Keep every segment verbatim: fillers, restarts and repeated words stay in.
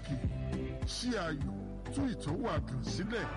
pàtàkì ṣí ayọ̀ tú ìtọ́wò àgàn sílẹ̀.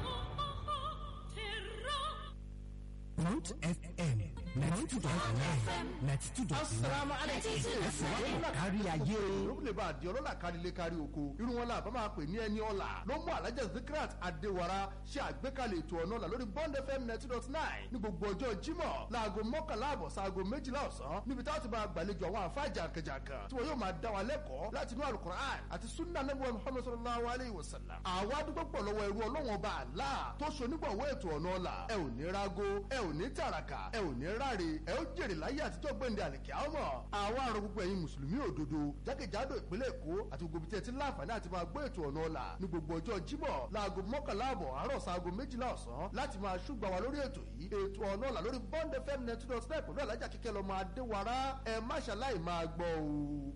Root F M ninety-two dot nine ninety-two dot nine. Assalamu alaikum. Ẹ̀sìn kárí ayé. Ló lè bá àdì ọlọ́lá kárílé kárí oko. Irú wọn làbá máa pè ní ẹni ọ̀la. Ló mú Alhaja Zikrat Adéwara ṣe àgbékalẹ̀ ètò ọ̀nà ọ̀la lórí Bond F M ninety dot nine ní gbogbo ọjọ́ Jímọ̀ láago mọ́kànlá àbọ̀ sáago méjìlá ọ̀sán níbi táwọn ti máa gbàlejò àwọn àfáà jàǹkànjàǹkàn tí wọn yóò máa dá wa lẹ́kọ̀ọ́ láti inú Al-Qur'an àti Sunnah Nabi Muhammad sallallahu alayhi wa sallam. Àwa dúpọ̀ pọ̀ lọ́wọ́ ẹrú Ọlọ́run ọba Allah tó ṣonígbọ̀wọ́ ètò ọ̀nà ọ̀la. Ẹ ò ní rágó, ẹ ò ní tàràkà, ẹ ò ní ráre, ẹ ó jèrè láyé àtijọ́ gbẹ̀ndẹ̀ àlèkè àmọ́. Àwa àrò gbogbo ẹ̀yin mùsùlùmí òdodo jákèjádò ìpínlẹ̀ Èkó àti gbogbo ibi tí ẹ ti láǹfààní àti máa gbọ́ ètò ọ̀nà ọ̀la ní gbogbo ọjọ́ Jímọ̀ láago mọ́kànlá àbọ̀ àárọ̀ sáago méjìlá ọ̀sán láti máa ṣùgbà wa lórí ètò yìí. Ètò ọ̀nà ọ̀la lórí Bond F M ninety dot nine pẹ̀lú Alhaja Kíkẹ́ lọ́mọ Adéwara ẹ má ṣàláì máa gbọ́ o.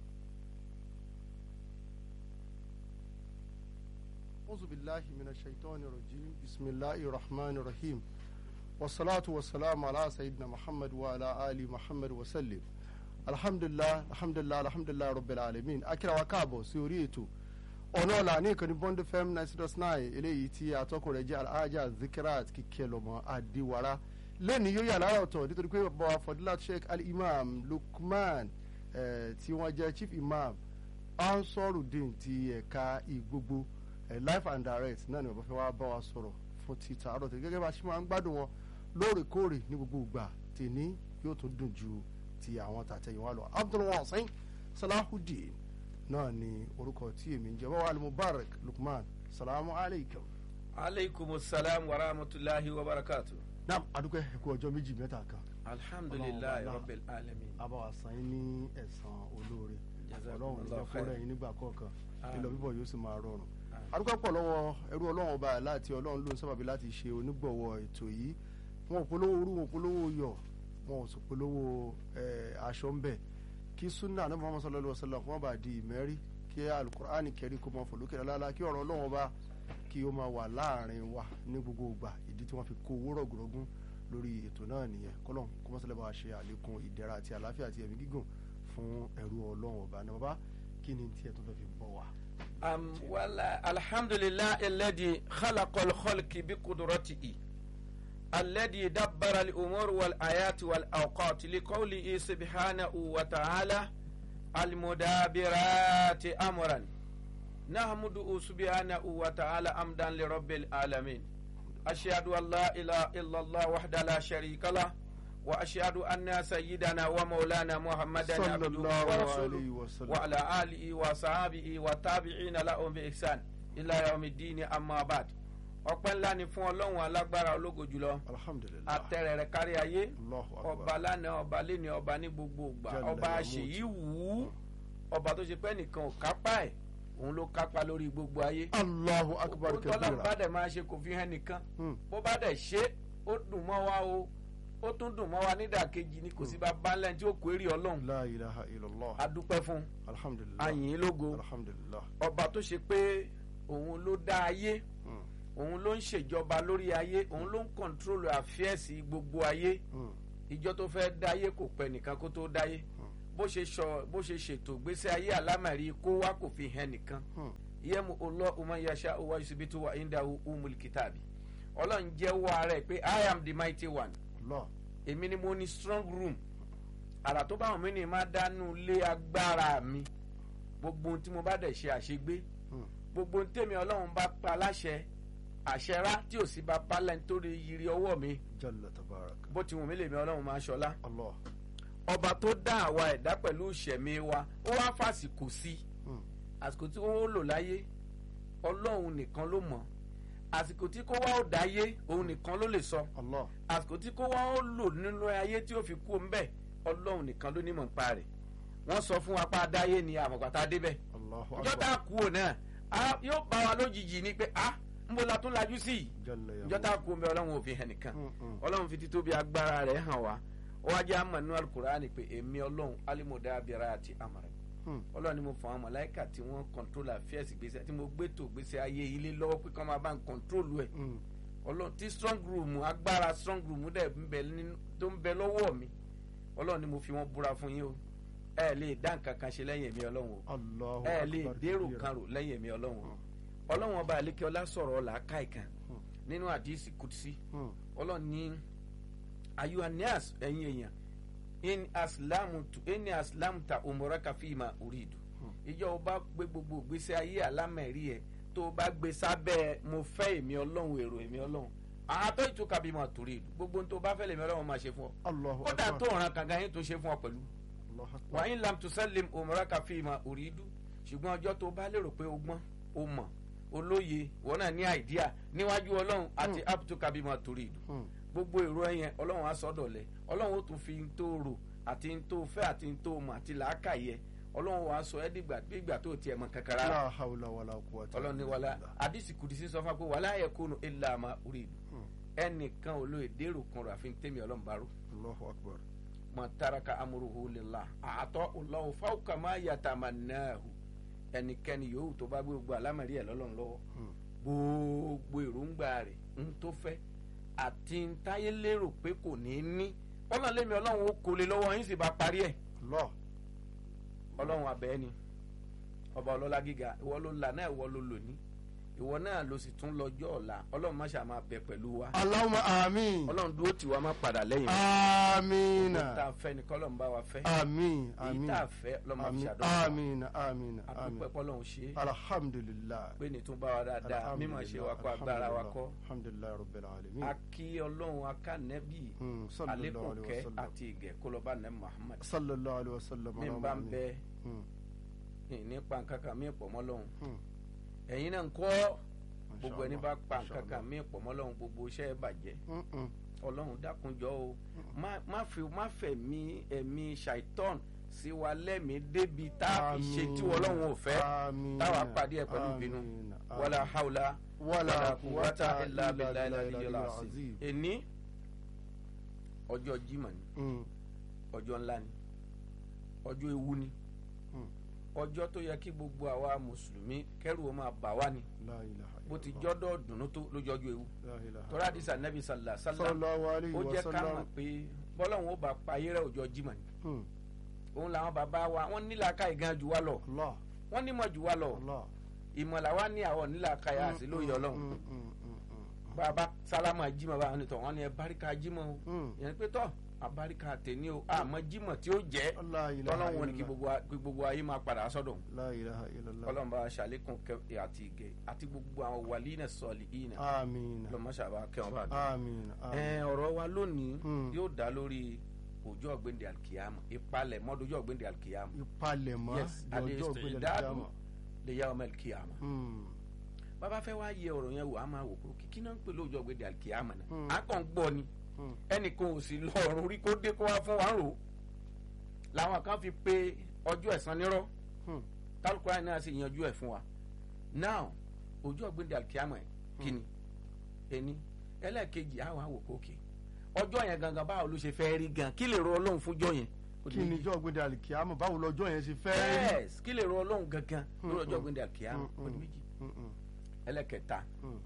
A'udhu billahi minash shaitani rajim. Bismillahir rahmanir rahim. Wassalatu wassalamu ala sayyidina Muhammad wa ala ali Muhammad wa sallim. Alhamdulillah, alhamdulillah, alhamdulillah rabbil alamin. Akira wa káàbọ̀ sí orí ètò ọ̀nà ọ̀la ní ìkànnì Bond F M ninety dot nine eléyìí tí atọ́kùn rẹ̀ jẹ́ Alhaja Zikrat Kíkẹ́ lọ́mọ Adéwara. Lẹ́ni yóò yà lára ọ̀tọ̀ nítorí pé bàbá Fadilat Sheikh Al-Imam Lukman tí wọ́n jẹ́ Chief Imam Ansarudeen ti ẹ̀ka Ìgbogbo live and direct náà ni bàbá fẹ́ wá bá wa sọ̀rọ̀ fún títà àrò tẹ̀ gẹ́gẹ́ bá ṣe máa ń gbádùn wọn lóòrèkóòrè ní gbogbo ìgbà tèní yóò tún dùn ju ti àwọn tàtẹ̀yìnwá lọ. Abdulwasin Salahuddin náà ni orúkọ tí èmi ń jẹ́ bàbá Al-Mubarak Lukman salamu aleykum. aleykum salaam wa rahmatulahi wa barakatu. naam adúgbò ẹ̀kú ọjọ́ méjì mẹ́ta kan. alhamdulilayi rabbil alamin. abawa san yín ní ẹ̀san olóore ọlọ́run ìjọ kó rẹ̀ yín nígbà kọ̀ọ̀kan ìlọ bíbọ̀ yóò sì máa rọrùn. adúgbò pọ̀ lọ́wọ́ ẹrú ọlọ́run ọba láti ọlọ́run ló ń sábàbí láti ṣe onígbọ̀wọ́ ètò yìí. wọn ò polówó orú wọn ò polówó yọ̀ wọn ò sì polówó aṣọ ń bẹ̀ kí sunna ní Muhammad sallallahu alaihi wasallam kó má bàa di ìmẹ́rí kí alukur'ani kẹrí kó máa fòlókè lálá kí ọ̀rọ̀ ọlọ́run ọba kí ó máa wà láàrin wa ní gbogbo ìgbà ìdí tí wọ́n fi kó owó rọ̀gùrọ̀gùn lórí ètò náà nìyẹn kọ́lọ́n kó má sálẹ̀ bá wa ṣe àlékún ìdẹ̀ra àti àlàáfíà àti ẹ̀mí gígùn fún ẹrú ọlọ́run ọba náà bàbá kí ni tí ẹ tó fẹ́ fi bọ̀ wá. Um, wala alhamdulillah alladhi khalaqal khalqi bi qudratihi alladhi dabbara al umur wal ayati wal awqat li qawlihi subhanahu wa ta'ala al mudabirati amran nahmudu subhanahu wa ta'ala amdan li rabbil alamin ashhadu an la ilaha illa allah wahdahu la sharika lah wa ashhadu anna sayyidana wa maulana muhammadan abduhu wa rasuluhu wa ala alihi wa sahbihi wa tabi'ina lahum bi ihsan ila yawmiddin amma ba'd. Ọpẹ́ ńlá ni fún Ọlọ́run alágbára ológo jùlọ. Alhamdulillah. Àtẹ̀rẹ̀rẹ̀ kárí ayé. Ọba lánàá, ọba léni, ọba ní gbogbo ìgbà. Ọba àṣeyí wù ú. Ọba tó ṣe pé nìkan ò kápá ẹ̀. Òun ló kápá lórí gbogbo ayé. Allahu akbar kabira. Tọ́lá bá dẹ̀ máa ṣe kò fi hàn nìkan. Bó bá dẹ̀ ṣe ó dùn mọ́ wa o. Ó tún dùn mọ́ wa nídàkejì ni kò sí bá bá ńlẹ̀ tí ó kó èrè Ọlọ́run. La ilaha illallah. A dúpẹ́ fún. Alhamdulillah. Àyìn lógo. Alhamdulillah. Ọba tó ṣe pé òun ló dá ayé. Òun ló ń ṣèjọba lórí ayé, òun ló ń kọ̀ntrólù àfíẹ́sì gbogbo ayé. Ìjọ tó fẹ́ dáyé kò pẹ́ nìkan kó tó dáyé. Bó ṣe sọ bó ṣe ṣètò gbèsè ayé àlámàrí kó wá kò fi hàn nìkan. Yẹ́mu Allahu man yasha'u wa yuthbitu wa indahu umul kitabi. Ọlọ́run jẹ́wọ́ ara ẹ̀ pé I am the mighty one. Èmi ni mo ní strong room. Àrà tó bá wọn mí ni máa dánú lé agbára mi. Gbogbo ohun tí mo bá dẹ̀ ṣe àṣegbé. Gbogbo ohun tèmi Ọlọ́run bá pa láṣẹ. Àṣẹrá tí ò sí bàbá lẹ́ni tó rí yiri ọwọ́ mi. Jalla tabaraka. Bó ti wù mí lèmi Ọlọ́run máa ṣọlá. Allah. Ọba tó dá àwa ẹ̀dá pẹ̀lú ìṣẹ̀mí wa ó wá fàsìkò sí. Àsìkò tí wọ́n lò láyé Ọlọ́run nìkan ló mọ̀. Àsìkò tí kó wá ó dáyé òun nìkan ló lè sọ. Allah. Àsìkò tí kó wá ó lò nínú ayé tí ó fi kú ńbẹ̀ Ọlọ́run nìkan ló nímọ̀ nípa rẹ̀. Wọ́n sọ fún wa pa dáyé ni àmọ̀pàtà débẹ̀. Allahu akbar. Ìjọba kú ò náà yóò bá wa lójijì ni pé ah nbó la tún lajú sí i ìjọta kú mi Ọlọ́run ò fi hàn nìkan Ọlọ́run fi títóbi agbára rẹ̀ hàn wá ó wá jẹ́ àmọ́ nínú Al-Qur'ani pé èmi Ọlọ́run al-mudabirati amran Ọlọ́run ni mo fọ àwọn màláíkà tí wọ́n kọ̀ntrol àfíẹ́sì gbèsè tí mo gbé tó gbèsè ayé ilé lọ́wọ́ pé kọ́ máa bá ń kọ̀ntrol ẹ̀ Ọlọ́run tí strong room agbára strong room dẹ̀ tó ń bẹ lọ́wọ́ mi Ọlọ́run ni mo fi wọ́n búra fún yín o ẹ lè dá nǹkan kan ṣe lẹ́yìn èmi ọlọ́run o Allahu ẹ lè akbar dérò kabira. kan rò lẹ́yìn èmi ọlọ́run o ọlọ́run ọba àlékè ọlá sọ̀rọ̀ làákà ìkan nínú àdìsí kùtìsí Hmm. ọlọ́run ní ayuanias ẹ̀yin èèyàn in aslamu tu in aslamu ta umuraka fima uridu ìjọ o bá gbé gbogbo ìgbésí ayé alámẹ̀rí ẹ̀ tó o bá gbé sábẹ́ mo fẹ́ èmi ọlọ́run èrò èmi ọlọ́run àtọ́ ìtúkà bí mo torí ìlú gbogbo tó bá fẹ́ lèmi ọlọ́run máa ṣe fún ọ Allahu kódà akbar. tó ràn kànga yín tó ṣe fún ọ pẹ̀lú Allahu akbar. wàyín lam tusallim umraka fima uridu ṣùgbọ́n ọjọ́ tó bá lérò pé o gbọ́n o mọ̀ olóye wọn náà ní àìdíà níwájú ọlọ́run àti aptuka bí mo torí ìlú Hmm. gbogbo èrò ẹ̀yẹn ọlọ́run á sọ́dọ̀lẹ̀ ọlọ́run ó tún fi ń tó rò àti ń tó fẹ́ àti ń tó mọ̀ àti làákàyè ọlọ́run wàá sọ ẹ́ dìgbà dìgbà tó tiẹ̀ mọ̀ kankan rárá La hawla wala quwwata ọlọ́run ní wàlá àdìsí kùdìsí sọ fún wa pé wàlá yakunu illa ma uridu ẹnìkan ò lóye dèrò kan rò àfi ń tẹ́mi ọlọ́run bá rò Allahu akbar. man taraka amruhu lillah a'ata Allahu fawqa ma yatamannahu ẹnikẹ́ni yòówù tó bá gbé gbogbo àlámọ̀rí ẹ̀ lọ́lọ́run lọ́wọ́ gbogbo èròǹgbà rẹ̀ ń tó fẹ́ àti ń táyé lérò pé kò ní í ní ọlọ́run lémi ọlọ́run ó kó lé lọ́wọ́ yín sì bá parí ẹ̀ Allah. ọlọ́run abẹ́ ni ọba ọlọ́lá gíga ìwọ ló là náà ìwọ ló lò ní ìwọ náà ló sì tún lọ́jọ́ ọ̀la ọlọ́run má ṣe máa bẹ pẹ̀lú wa Allahumma àmín. ọlọ́run dúró tì wá má padà lẹ́yìn Àmín. gbogbo tá a fẹ́ ni kọ́lọ́run bá wa fẹ́ Àmín. èyí Àmín. tá a fẹ́ ọlọ́run má fi Àmín. ṣàdọ́gba Àmín. Àmín. Àmín. àdúpẹ́ pọ́lọ́run ṣe é Alhamdulillah. pé ní tún bá wa dáadáa mímọ̀ ṣe wa kó agbára wa kọ́ Alhamdulillah rabbil alamin. a kí ọlọ́run akánẹ́bì Hmm. Sallallahu àlékún alaihi kẹ́ wasallam. àti ìgẹ̀ kó lọ bá nẹ́ Muhammad Sallallahu alaihi wasallam. mi bá ń bẹ Hmm. nípa nǹkan kan mí pọ̀ mọ́ lọ́hùn Hmm. ẹ̀yin náà ń kọ́ gbogbo Masha ẹni Allah. bá pa Masha nǹkan kan Allah. mí pọ̀ mọ́ lọ́hùn gbogbo iṣẹ́ ẹ̀ bàjẹ́ Hmm. Hmm. ọlọ́run dákunjọ́ o má má fi má fẹ̀mí ẹ̀mí ṣàìtọ́n sí wa lẹ́mìí débi tá a fi ṣe tí ọlọ́run ò fẹ́ Àmín. táwa pàdé ẹ̀ pẹ̀lú ìbínú Àmín. wàlà haúlá Wala wàlà kùwàtà quwwata illa illa billahi billahi al-aliyyil al-azim. azim ẹni ọjọ́ Jímọ̀ ni Hmm. ọjọ́ ńlá ni ọjọ́ ewu ni Hmm. ọjọ́ tó yẹ kí gbogbo àwa mùsùlùmí kẹ́rù ó máa bà wá ni La ilaha bó ti illallah. jọ́dọ̀ dùnú tó lójọ́jú ewu La ilaha tọ́lá àdìsá nẹ́bí sàlá sàlá sallallahu alaihi ó jẹ́ ká wasallam. mọ̀ pé bọ́lọ́hún ó bá payé rẹ̀ ọjọ́ Jímọ̀ ni Hmm. òun làwọn bàbá wa wọ́n ní làákàyè gan jù wá lọ Allah. wọ́n nímọ̀ jù wá lọ Allah. ìmọ̀lá wa ní àwọn nílàákàyè àti lóye ọlọ́run Hmm. Hmm. Hmm. Hmm. bàbá sálámà Jímọ̀ bá wọn ni tọ̀ wọ́n ní ẹ báríkà Jímọ̀ o Hmm. yẹn pé tọ́ àbáríkà tèmi o àmọ́ Jímọ̀ tí ó jẹ́ La ilaha tọ́lọ́run wọn ni kí illallah. gbogbo wa- kí gbogbo ayé máa padà sọ́dọ̀ La ilaha illallah. ọlọ́run bá ṣàlékún kẹ́ àti ìgẹ̀ àti gbogbo àwọn wàlíínà sọ̀lì ìnà Àmín. ọlọ́run má ṣàbá kẹ́ wọn bá dùn. Àmín. ẹ Àmín. ọ̀rọ̀ wa lónìí Hmm. yóò dá lórí ọjọ́ ọ̀gbẹ́ndẹ̀ alikiyama ìpalẹ̀ mọ́dọ́jọ́ ọ̀gbẹ́ndẹ̀ alikiyama Ìpalẹ̀mọ́ yes di ọjọ́ àdéhùn ìpínlẹ̀ ìdáàbò Kíámà. lè yá ọmọ alikiyama Hmm. bàbá fẹ́ wá yẹ ọ̀rọ̀ yẹn wò á máa wò pé kí náà ń pè lóòjọ́ ọ̀gbẹ́ndẹ̀ alikiyama náà Hmm. á kàn gbọ́ ni Hmm. ẹnìkan ò sì lọ́ọ̀rùn rí kó dé kó wá fún wa ń rò ó làwọn kan fi pé ọjọ́ ẹ̀san nírọ́ Hmm. tálùkùrá náà sì yanjú ẹ̀ fún wa now ọjọ́ ọ̀gbẹ́ndẹ̀ alikiyama yẹn kí ni ẹni ẹlẹ́ẹ̀kejì á wà wò pé òkè ọjọ́ yẹn gangan báwo ló ṣe fẹ́ rí gan kí lè ro ọlọ́run fúnjọ́ yẹn Kí ni ọjọ́ ìgbéde àlìkíyàmọ̀ báwo lọ́jọ́ yẹn ṣe fẹ́ rí? yes kí lè ro ọlọ́run gangan lórí ọjọ́ gbẹ̀ndẹ̀ àkíyàmọ̀ Mm, mm. ọdún méjì Hmm. Hmm. ẹlẹ́kẹta Hmm.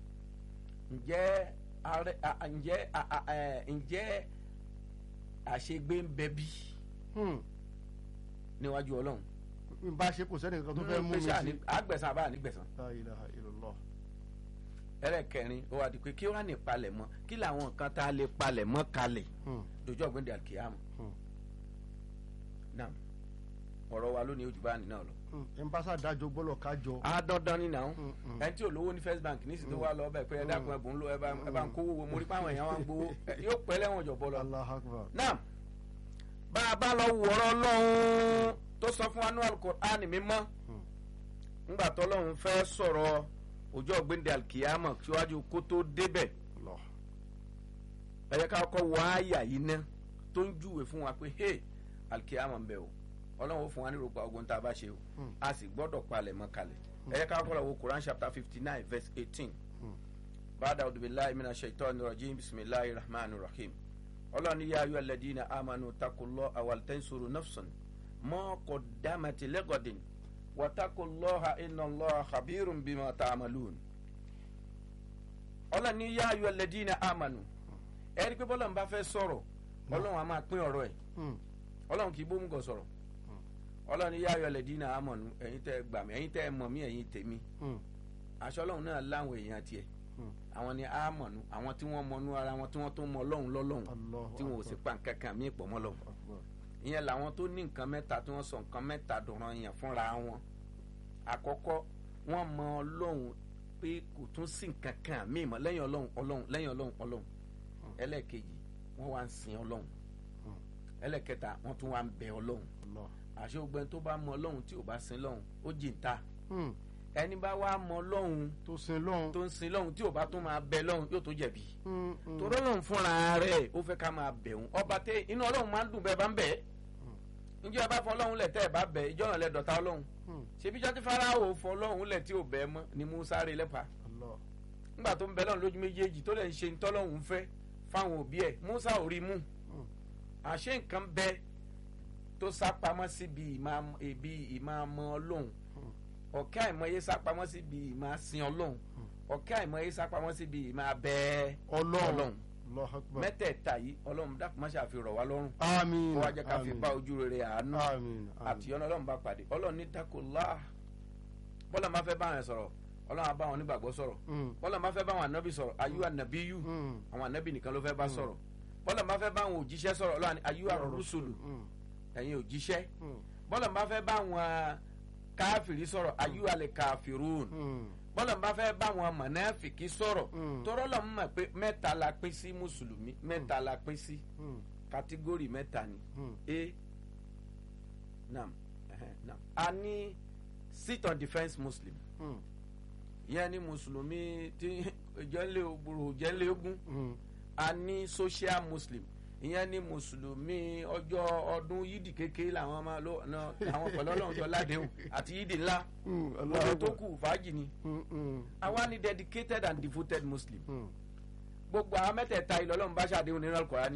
ǹjẹ́ ààrẹ a- a- ǹjẹ́ a- a- ẹ, ǹjẹ́ àṣegbé ń bẹ bí Hmm. níwájú ọlọ́run Bí n bá ṣe kò sẹ́ni kankan tó fẹ́ mú mi pé ṣáà ní sí. àgbẹ̀sán àbá nígbẹ̀sán La ilaha illallah. ẹlẹ́kẹrin ó wá di pé kí wọ́n á ní palẹ̀mọ́ kí làwọn nǹkan tá a lè palẹ̀mọ́ kalẹ̀ Hmm. dòjọ́ gbẹ̀ndẹ̀ àkíyàmọ̀ Hmm. náà ọ̀rọ̀ wa lónìí ojú bá nínú ọ̀lọ́ Hmm. ẹ̀ ń bá sá dájọ́ gbọ́dọ̀ kájọ. á dandan ní náà Hmm. Hmm. ẹni tí ò lówó ní first bank ní ìsìtò wa lọ bẹ́ẹ̀ pé ẹ dákun ẹ̀bùn ló ẹ bá ẹ bá ń kówó wo mo rí pé àwọn èèyàn wa ń gbowó ẹ, yóò pẹ́ lẹ́wọ̀n jọ̀bọ lọ. Allahu akbar. náà bá a bá lọ wọ̀rọ̀ Ọlọ́run tó sọ fún anú Al-Qur'an mímọ́ Hmm. ńgbà tó Ọlọ́run fẹ́ sọ̀rọ̀ ọjọ́ ọ̀gbẹ́ndẹ̀ alkiyama síwájú kó tó débẹ̀ Allah. ẹ jẹ́ ká kọ́kọ́ wọ àyà yìí ná tó ń júwe fún wa pé hey alkiyama ń bẹ o Ọlọ́run ó fún wa ní rògbà ogun tá a bá ṣe o Hmm. a sì gbọ́dọ̀ palẹ̀ mọ́ kalẹ̀ ẹ jẹ́ ká kọ́kọ́ lọ wo Quran chapter fifty nine verse eighteen Hmm. ba'da a'udhu billahi minash shaitani rajim bismillahir rahmanir rahim Ọlọ́run ní ya ayyuhal ladina amanu taqullaha wal tansuru nafsun ma qaddamat lighadin wattaqullaha innallaha khabirun bima ta'malun. Ọlọ́run ní ya ayyuhal ladina amanu ẹ̀rí pé bọ́lá ń bá fẹ́ sọ̀rọ̀ Ọlọ́run á máa pín ọ̀rọ̀ ẹ̀ Hmm. Ọlọ́run kì í bómú gọ̀ sọ̀rọ̀ ọlọ́run yá ayọ̀ lẹ́dí náà àmọ̀nù ẹ̀yin tẹ́ gbà mí ẹ̀yin tẹ́ mọ̀ mí ẹ̀yin tèmi aṣọ ọlọ́run náà láwọn èèyàn tiẹ̀ àwọn ni àmọ̀nù àwọn tí wọ́n mọnú ara wọn tí wọ́n tó mọ ọlọ́run lọ́lọ́run tí wọn ò sì pa nǹkan kan mí pọ̀ mọ́ lọ́run ìyẹn làwọn tó ní nǹkan mẹ́ta tí wọ́n sọ nǹkan mẹ́ta dọ̀ràn yẹn fúnra wọn àkọ́kọ́ wọ́n mọ ọlọ́run pé kò tún sí nǹkan kan mí mọ́ lẹ́yìn ọlọ́run ọlọ́run lẹ́yìn ọlọ́run ọlọ́run ẹlẹ́ẹ̀kejì wọ́n wá ń sin ọlọ́run ẹlẹ́ẹ̀kẹta wọ́n tún wá ń bẹ ọlọ́run àṣé ògbẹ́ni tó bá mọ ọlọ́run tí ò bá sin lọ́run ó jìntà ẹni bá wá mọ lọ́hùn tó sin lọ́hùn tó ń sin lọ́hùn tí ò bá tún máa bẹ lọ́hùn yóò tó jẹ̀bi torí ọlọ́hùn fúnra rẹ̀ ó fẹ́ ká máa bẹ̀ òun ọba tẹ inú ọlọ́hùn máa ń dùn bẹ́ẹ̀ bá ń bẹ̀ ẹ́ njẹ́ ẹ bá fọ ọlọ́hùn lẹ̀ tẹ́ ẹ bá bẹ̀ ìjọ́ náà lẹ dọ̀tá ọlọ́hùn ṣebí jọ́ tí Fáráò fọ ọlọ́hùn lẹ̀ tí ò bẹ̀ mọ́ ni Mùsá rẹ̀ lẹ́pa nígbà tó ń bẹ lọ́hùn lójú méjèèjì tó lẹ̀ ń ṣe ntọ́lọ́hùn fẹ́ fáwọn òbí ẹ̀ Mùsá ò rí mú àṣé nǹkan bẹ tó sápamọ́ síbi ìmáàmọ́ ọlọ́hùn ọ̀kẹ́ àìmọye sápamọ́ síbi ìmáa sin ọlọ́run ọ̀kẹ́ àìmọye sápamọ́ síbi ìmáa bẹ ọlọ́run mẹ́tẹ̀ẹ̀ta yìí ọlọ́run dákun má ṣàfi rọ̀ wá lọ́rùn àmín kó wá jẹ́ ká fi bá ojú rere àánú àti ọ̀nà ọlọ́run bá pàdé ọlọ́run ní takola bọ́lá máa fẹ́ bá wọn sọ̀rọ̀ ọlọ́run á bá wọn nígbàgbọ́ sọ̀rọ̀ bọ́lá máa fẹ́ bá wọn ànábì sọ̀rọ̀ ayú ànábì yú àwọn ànábì nìkan ló fẹ́ bá sọ̀rọ̀ bọ́lá máa fẹ́ bá wọn òjíṣẹ́ sọ̀rọ̀ ọlọ́run ayú àrùsùlù ẹ̀yin òjíṣẹ́ bọ́lá máa fẹ́ bá wọn káfìrí sọ̀rọ̀ ayú alẹ́ káfìrún bọ́lá bá fẹ́ bá wọn mọ̀nàfìkì sọ̀rọ̀ tọ́rọ́ lọ́mú mọ̀ pé mẹ́ta la pín sí mùsùlùmí mẹ́ta la pín sí kátígórì mẹ́ta ni a nam nam a ní sit on defence muslim ìyẹn ní mùsùlùmí tí ìjẹ́lẹ̀ ògbòrò ìjẹ́lẹ̀ ogun a ní social muslim ìyẹn ní mùsùlùmí ọjọ́ ọdún yídì kékeré làwọn máa lọ àwọn pẹ̀lú ọlọ́run jọ ládéhùn àti yídì ńlá ọdún tó kù fàájì ni àwa ní dedicated and devoted muslim gbogbo àwọn mẹ́tẹ̀ẹ̀ta ilẹ̀ ọlọ́run bá ṣàdéhùn nínú Al-Qur'ani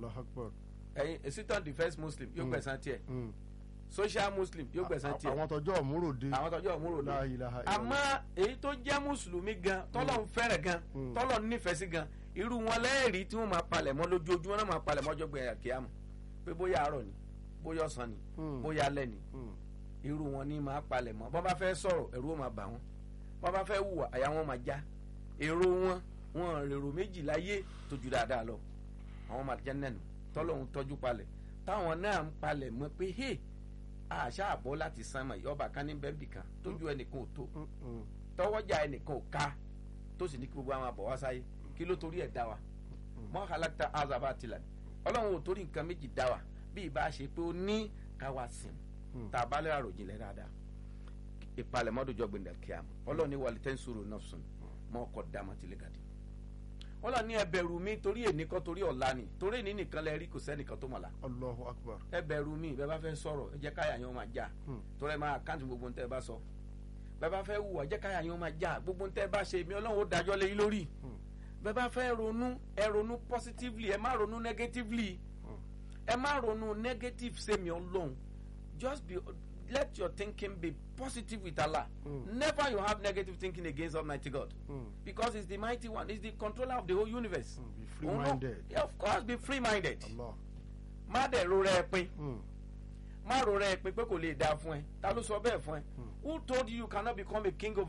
ẹ̀yin sit-on defence muslim yóò gbẹ̀san tiẹ̀ social muslim yóò gbẹ̀san tiẹ̀ àwọn tọjọ́ òmúròde àwọn tọjọ́ òmúròde àmọ́ èyí tó jẹ́ mùsùlùmí gan tọ́lọ́run fẹ́rẹ̀ gan tọ́lọ́run nífẹ̀ẹ́ sí gan irú wọn lẹ́ẹ̀rí tí wọ́n máa palẹ̀ mọ́ lójoojúmọ́ náà máa palẹ̀ mọ́ ọjọ́ gbẹ̀yà kíámù pé bóyá àárọ̀ ni bóyá ọ̀sán ni bóyá alẹ́ ni irú wọn ní máa palẹ̀ mọ́ bọ́n bá fẹ́ sọ̀rọ̀ ẹ̀rù wọn máa bà wọ́n bọ́n bá fẹ́ hùwà àyà wọn máa já èrò wọn wọn rèrò méjì láyé tó ju dáadáa lọ àwọn máa jẹ́ nẹ́nu tọ́lọ́hún tọ́jú palẹ̀ táwọn náà ń palẹ̀ mọ́ pé hey àṣà àbọ̀ láti sánmọ̀ ìyọba kan ní bẹ́ẹ̀bì kan tójú ẹnìkan ò tó tọwọ́jà ẹnìkan ò ká tó sì ní kí gbogbo àwọn àbọ̀ wá sáyé kí ló torí ẹ̀ dá wa mọ́ halakta azaba tilẹ̀ ọlọ́run ò torí nǹkan méjì dá wa bí ìbá ṣe pé ó ní káwa sìn tá a bá lè àròjìnlẹ̀ dáadáa ìpalẹ̀ mọ́dọ̀jọ́ gbẹ̀ndẹ̀ kíá ọlọ́run ní wàlẹ̀ tẹ́ ń sọ̀rọ̀ náà sùn mọ́ ọkọ̀ dámọ̀ tilẹ̀ gàdí ọlọ́run ní ẹ bẹ̀rù mi torí èní kan torí ọ̀la ni torí èní nìkan lẹ rí kò sẹ́nìkan tó mọ̀ la. Allahu Akbar. ẹ bẹ̀rù mi bẹ́ẹ̀ bá fẹ́ sọ̀rọ̀ ẹ jẹ́ káyà yẹn máa já torí ẹ máa káǹtì gbogbo ntẹ́ ẹ bá sọ bẹ́ẹ̀ bá fẹ́ hùwà jẹ́ káyà yẹn máa já gbogbo ntẹ́ ẹ bá ṣe mi ọlọ́run ó dájọ́ lé yín lórí bẹ́ẹ̀ bá fẹ́ ronú ẹ ronú positively ẹ má ronú negatively ẹ má ronú negative sẹ́mi ọlọ́run just be let your thinking be positive with Allah. Mm. Never you have negative thinking against Almighty God. Mm. Because He's the mighty one. He's the controller of the whole universe. Mm. Be free-minded. Yeah, of course, be free-minded. Allah. Má dẹ̀ ro rẹ̀ pin. Má ro rẹ̀ pin pé kò lè dáa fún ẹ. Ta ló sọ bẹ́ẹ̀ fún ẹ? Who told you you cannot become a king of